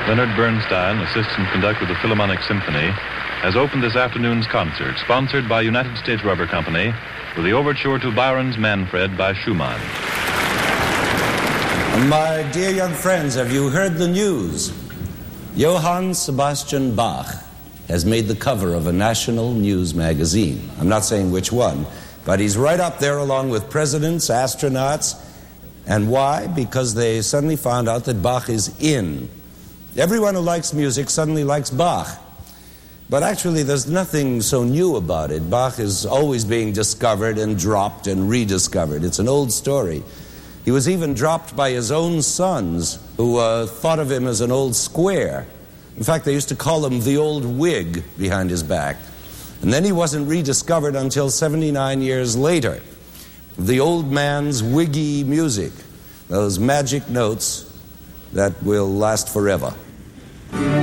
Leonard Bernstein, assistant conductor of the Philharmonic Symphony, has opened this afternoon's concert, sponsored by United States Rubber Company, with the overture to Byron's Manfred by Schumann. My dear young friends, have you heard the news? Johann Sebastian Bach has made the cover of a national news magazine. I'm not saying which one, but he's right up there along with presidents, astronauts. And why? Because they suddenly found out that Bach is in. Everyone who likes music suddenly likes Bach. But actually, there's nothing so new about it. Bach is always being discovered and dropped and rediscovered. It's an old story. He was even dropped by his own sons, who thought of him as an old square. In fact, they used to call him the old wig behind his back. And then he wasn't rediscovered until 79 years later. The old man's wiggy music, those magic notes that will last forever.